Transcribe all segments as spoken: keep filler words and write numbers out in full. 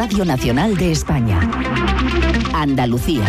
Radio Nacional de España. Andalucía.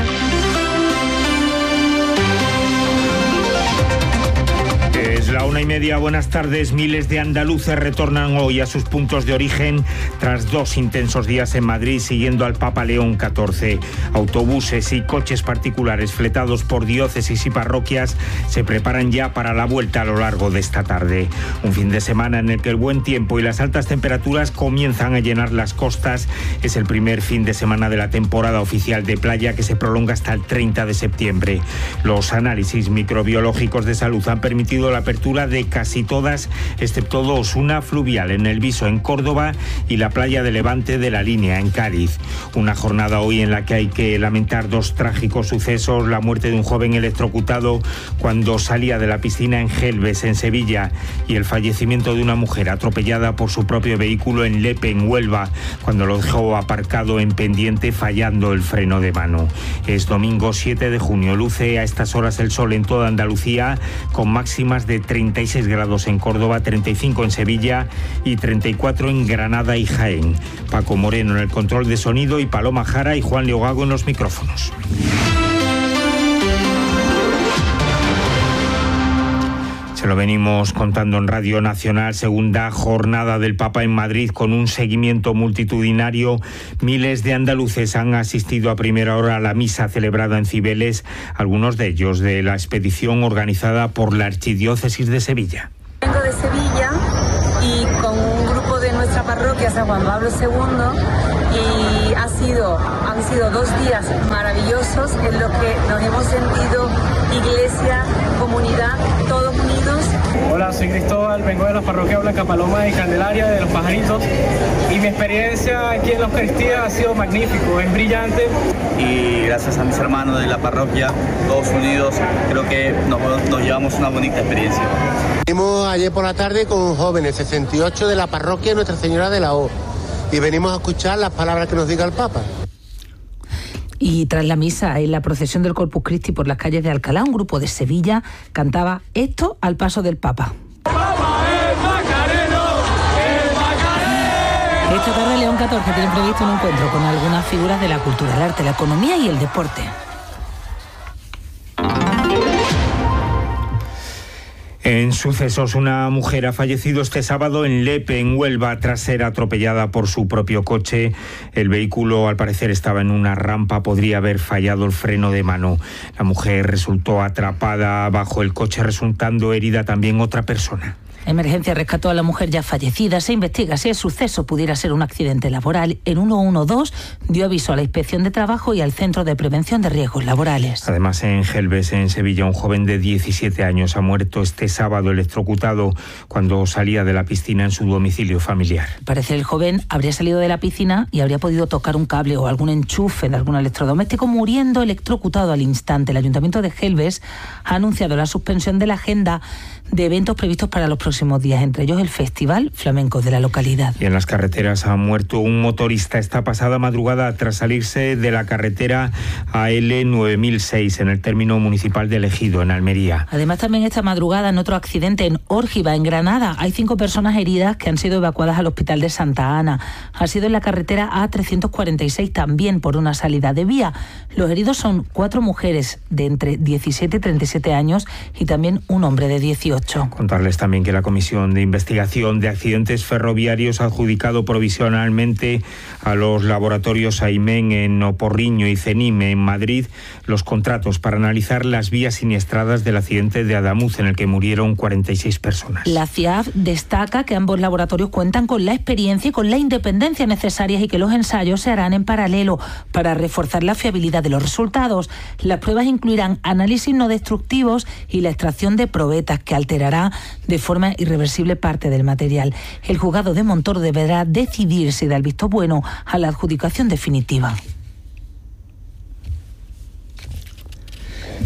Es la una y media, buenas tardes. Miles de andaluces retornan hoy a sus puntos de origen tras dos intensos días en Madrid siguiendo al Papa León catorce. Autobuses y coches particulares fletados por diócesis y parroquias se preparan ya para la vuelta a lo largo de esta tarde. Un fin de semana en el que el buen tiempo y las altas temperaturas comienzan a llenar las costas. Es el primer fin de semana de la temporada oficial de playa que se prolonga hasta el treinta de septiembre. Los análisis microbiológicos de salud han permitido la apertura de casi todas, excepto dos, una fluvial en El Viso, en Córdoba, y la playa de Levante de La Línea, en Cádiz. Una jornada hoy en la que hay que lamentar dos trágicos sucesos: la muerte de un joven electrocutado cuando salía de la piscina en Gelbes, en Sevilla, y el fallecimiento de una mujer atropellada por su propio vehículo en Lepe, en Huelva, cuando lo dejó aparcado en pendiente fallando el freno de mano. Es domingo siete de junio, luce a estas horas el sol en toda Andalucía, con máximas de treinta y seis grados en Córdoba, treinta y cinco en Sevilla y treinta y cuatro en Granada y Jaén. Paco Moreno en el control de sonido y Paloma Jara y Juan Leogago en los micrófonos. Se lo venimos contando en Radio Nacional, segunda jornada del Papa en Madrid con un seguimiento multitudinario. Miles de andaluces han asistido a primera hora a la misa celebrada en Cibeles, algunos de ellos de la expedición organizada por la Archidiócesis de Sevilla. Vengo de Sevilla y con un grupo de nuestra parroquia, San Juan Pablo segundo, y ha sido, han sido dos días maravillosos en los que nos hemos sentido iglesia, comunidad, todos unidos. Hola, soy Cristóbal, vengo de la parroquia Blanca Paloma de Candelaria, de Los Pajaritos, y mi experiencia aquí en la Eucaristía ha sido magnífico, es brillante. Y gracias a mis hermanos de la parroquia, todos unidos, creo que nos, nos llevamos una bonita experiencia. Venimos ayer por la tarde con jóvenes, sesenta y ocho de la parroquia Nuestra Señora de la O, y venimos a escuchar las palabras que nos diga el Papa. Y tras la misa, en la procesión del Corpus Christi por las calles de Alcalá, un grupo de Sevilla cantaba esto al paso del Papa. ¡Papa el Macareno! ¡El Macareno! Esta tarde León catorce tiene previsto un encuentro con algunas figuras de la cultura, el arte, la economía y el deporte. En sucesos, una mujer ha fallecido este sábado en Lepe, en Huelva, tras ser atropellada por su propio coche. El vehículo, al parecer, estaba en una rampa, podría haber fallado el freno de mano. La mujer resultó atrapada bajo el coche, resultando herida también otra persona. Emergencia rescató a la mujer ya fallecida. Se investiga si el suceso pudiera ser un accidente laboral. El ciento doce dio aviso a la Inspección de Trabajo y al Centro de Prevención de Riesgos Laborales. Además, en Gelbes, en Sevilla, un joven de diecisiete años ha muerto este sábado electrocutado cuando salía de la piscina en su domicilio familiar. Parece que el joven habría salido de la piscina y habría podido tocar un cable o algún enchufe de algún electrodoméstico, muriendo electrocutado al instante. El Ayuntamiento de Gelbes ha anunciado la suspensión de la agenda de eventos previstos para los próximos días, entre ellos el Festival Flamenco de la localidad. Y en las carreteras ha muerto un motorista esta pasada madrugada tras salirse de la carretera A L nueve mil seis en el término municipal de Ejido, en Almería. Además, también esta madrugada en otro accidente en Órgiva, en Granada, hay cinco personas heridas que han sido evacuadas al hospital de Santa Ana. Ha sido en la carretera A trescientos cuarenta y seis, también por una salida de vía. Los heridos son cuatro mujeres de entre diecisiete y treinta y siete años y también un hombre de dieciocho. Contarles también que la Comisión de Investigación de Accidentes Ferroviarios ha adjudicado provisionalmente a los laboratorios AIMEN en Oporriño y CENIME en Madrid los contratos para analizar las vías siniestradas del accidente de Adamuz, en el que murieron cuarenta y seis personas. La C I A F destaca que ambos laboratorios cuentan con la experiencia y con la independencia necesarias y que los ensayos se harán en paralelo para reforzar la fiabilidad de los resultados. Las pruebas incluirán análisis no destructivos y la extracción de probetas que alterará de forma irreversible parte del material. El juzgado de Montoro deberá decidir si da el visto bueno a la adjudicación definitiva.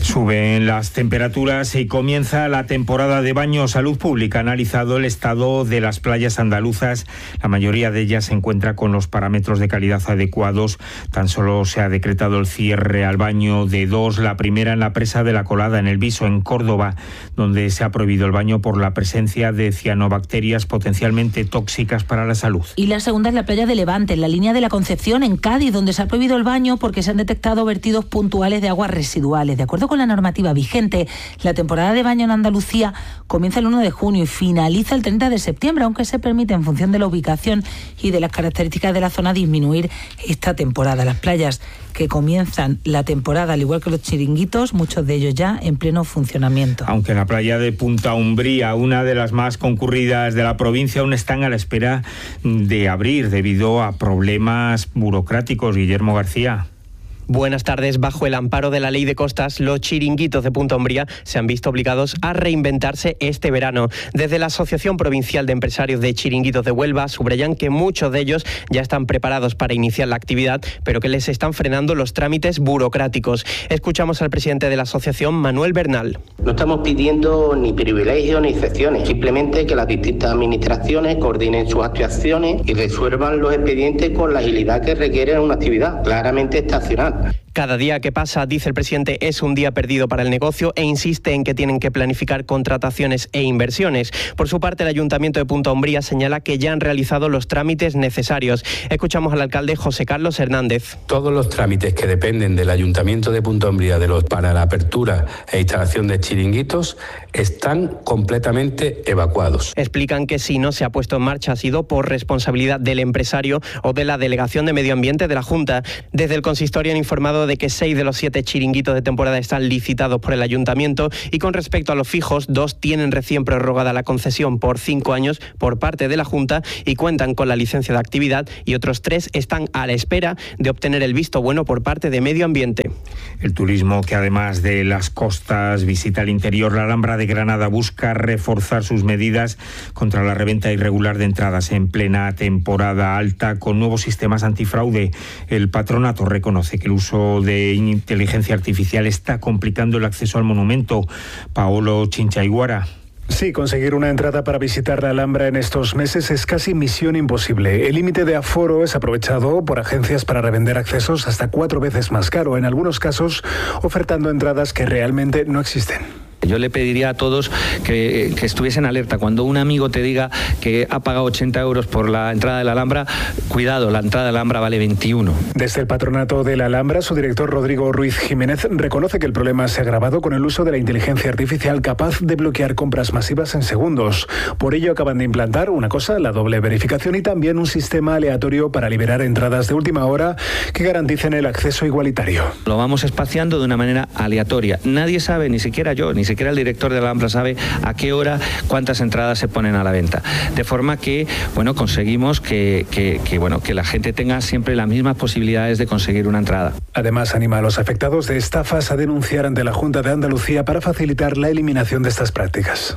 Suben las temperaturas y comienza la temporada de baño. Salud Pública ha analizado el estado de las playas andaluzas. La mayoría de ellas se encuentra con los parámetros de calidad adecuados. Tan solo se ha decretado el cierre al baño de dos. La primera en la presa de La Colada, en El Viso, en Córdoba, donde se ha prohibido el baño por la presencia de cianobacterias potencialmente tóxicas para la salud. Y la segunda es la playa de Levante, en la línea de la Concepción, en Cádiz, donde se ha prohibido el baño porque se han detectado vertidos puntuales de aguas residuales. De acuerdo con la normativa vigente, la temporada de baño en Andalucía comienza el uno de junio y finaliza el treinta de septiembre, aunque se permite, en función de la ubicación y de las características de la zona, disminuir esta temporada. Las playas que comienzan la temporada, al igual que los chiringuitos, muchos de ellos ya en pleno funcionamiento. Aunque en la playa de Punta Umbría, una de las más concurridas de la provincia, aún están a la espera de abrir debido a problemas burocráticos. Guillermo García. Buenas tardes. Bajo el amparo de la Ley de Costas, los chiringuitos de Punta Umbría se han visto obligados a reinventarse este verano. Desde la Asociación Provincial de Empresarios de Chiringuitos de Huelva subrayan que muchos de ellos ya están preparados para iniciar la actividad, pero que les están frenando los trámites burocráticos. Escuchamos al presidente de la asociación, Manuel Bernal. No estamos pidiendo ni privilegios ni excepciones, simplemente que las distintas administraciones coordinen sus actuaciones y resuelvan los expedientes con la agilidad que requiere una actividad claramente estacional. Cada día que pasa, dice el presidente, es un día perdido para el negocio e insiste en que tienen que planificar contrataciones e inversiones. Por su parte, el Ayuntamiento de Punta Umbría señala que ya han realizado los trámites necesarios. Escuchamos al alcalde José Carlos Hernández. Todos los trámites que dependen del Ayuntamiento de Punta Umbría de los, para la apertura e instalación de chiringuitos están completamente evacuados. Explican que si no se ha puesto en marcha ha sido por responsabilidad del empresario o de la Delegación de Medio Ambiente de la Junta. Desde el consistorio han informado de que seis de los siete chiringuitos de temporada están licitados por el Ayuntamiento y con respecto a los fijos, dos tienen recién prorrogada la concesión por cinco años por parte de la Junta y cuentan con la licencia de actividad, y otros tres están a la espera de obtener el visto bueno por parte de Medio Ambiente. El turismo, que además de las costas visita el interior, la Alhambra de Granada busca reforzar sus medidas contra la reventa irregular de entradas en plena temporada alta con nuevos sistemas antifraude. El patronato reconoce que el uso de inteligencia artificial está complicando el acceso al monumento. Paolo Chinchaiguara. Sí, conseguir una entrada para visitar la Alhambra en estos meses es casi misión imposible. El límite de aforo es aprovechado por agencias para revender accesos hasta cuatro veces más caro, en algunos casos ofertando entradas que realmente no existen. Yo le pediría a todos que, que estuviesen alerta. Cuando un amigo te diga que ha pagado ochenta euros por la entrada de la Alhambra, cuidado, la entrada de la Alhambra vale veintiuno. Desde el patronato de la Alhambra, su director Rodrigo Ruiz Jiménez reconoce que el problema se ha agravado con el uso de la inteligencia artificial capaz de bloquear compras masivas en segundos. Por ello acaban de implantar una cosa, la doble verificación, y también un sistema aleatorio para liberar entradas de última hora que garanticen el acceso igualitario. Lo vamos espaciando de una manera aleatoria. Nadie sabe, ni siquiera yo, ni siquiera siquiera el director de la Alhambra sabe a qué hora cuántas entradas se ponen a la venta. De forma que, bueno, conseguimos que, que, que, bueno, que la gente tenga siempre las mismas posibilidades de conseguir una entrada. Además, anima a los afectados de estafas a denunciar ante la Junta de Andalucía para facilitar la eliminación de estas prácticas.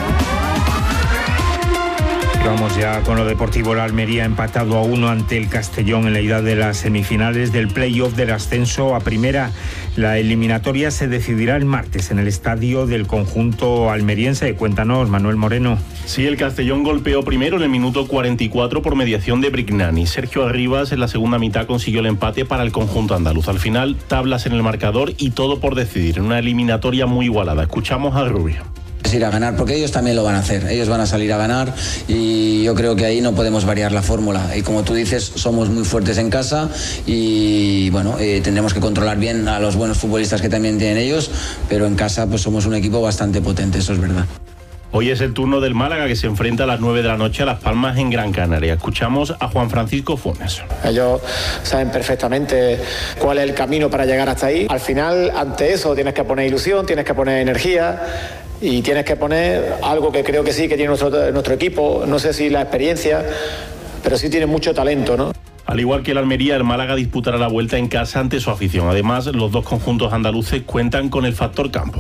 Vamos ya con lo deportivo. La Almería ha empatado a uno ante el Castellón en la ida de las semifinales del play-off del ascenso a primera. La eliminatoria se decidirá el martes en el estadio del conjunto almeriense. Cuéntanos, Manuel Moreno. Sí, el Castellón golpeó primero en el minuto cuarenta y cuatro por mediación de Brignani. Sergio Arribas en la segunda mitad consiguió el empate para el conjunto andaluz. Al final, tablas en el marcador y todo por decidir, en una eliminatoria muy igualada. Escuchamos a Rubio. Es ir a ganar, porque ellos también lo van a hacer, ellos van a salir a ganar y yo creo que ahí no podemos variar la fórmula. Y como tú dices, somos muy fuertes en casa y bueno, eh, tendremos que controlar bien a los buenos futbolistas que también tienen ellos, pero en casa pues somos un equipo bastante potente, eso es verdad. Hoy es el turno del Málaga, que se enfrenta a las nueve de la noche a Las Palmas en Gran Canaria. Escuchamos a Juan Francisco Funes. Ellos saben perfectamente cuál es el camino para llegar hasta ahí. Al final, ante eso, tienes que poner ilusión, tienes que poner energía y tienes que poner algo que creo que sí que tiene nuestro, nuestro equipo. No sé si la experiencia, pero sí tiene mucho talento, ¿no? Al igual que el Almería, el Málaga disputará la vuelta en casa ante su afición. Además, los dos conjuntos andaluces cuentan con el factor campo.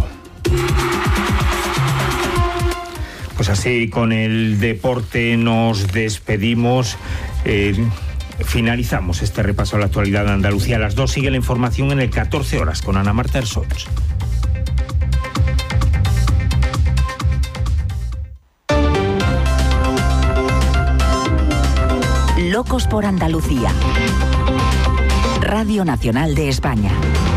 Pues así, con el deporte nos despedimos. Eh, finalizamos este repaso a la actualidad de Andalucía. A las dos sigue la información en el catorce horas con Ana Marta Ersols. Juntos por Andalucía. Radio Nacional de España.